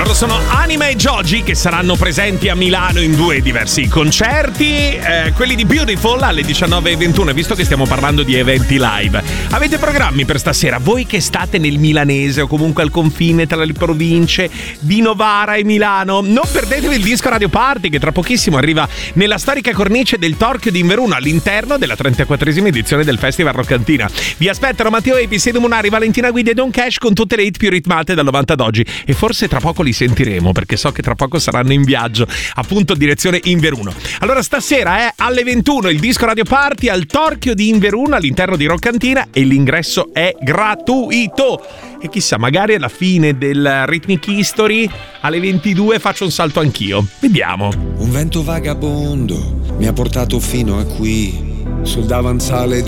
saperlo sono Anima e Joji, che saranno presenti a Milano in 2 diversi concerti, quelli di Beautiful alle 19:21. Visto che stiamo parlando di eventi live, avete programmi per stasera? Voi che state nel milanese o comunque al confine tra le province di Novara e Milano, non perdetevi il disco Radio Party, che tra pochissimo arriva nella storica cornice del Torchio di Inveruno all'interno della 34esima edizione del Festival Roccantina. Vi aspettano Matteo Epi, Sedu Munari, Valentina Guidi e Don Cash con tutte le hit più ritmate dal 90 ad oggi, e forse tra poco li sentiremo perché so che tra poco saranno in viaggio appunto direzione Inveruno. Allora stasera alle 21 il disco Radio Party al Torchio di Inveruno all'interno di Roccantina, e l'ingresso è gratuito. E chissà, magari alla fine del Rhythmic History alle 22 faccio un salto anch'io. Vediamo. Un vento vagabondo mi ha portato fino a qui, sul davanzale